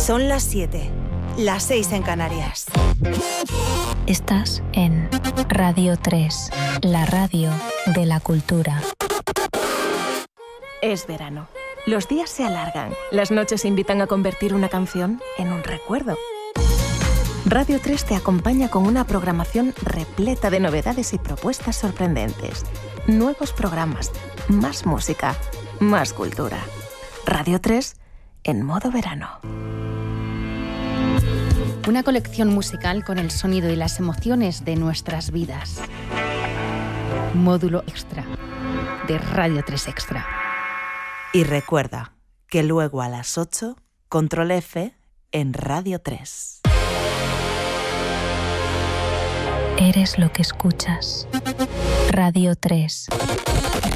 Son las 7, las 6 en Canarias. Estás en Radio 3, la radio de la cultura. Es verano. Los días se alargan. Las noches invitan a convertir una canción en un recuerdo. Radio 3 te acompaña con una programación repleta de novedades y propuestas sorprendentes. Nuevos programas, más música, más cultura. Radio 3 en modo verano. Una colección musical con el sonido y las emociones de nuestras vidas. Módulo Extra de Radio 3 Extra. Y recuerda que luego a las 8, Control F en Radio 3. Eres lo que escuchas. Radio 3.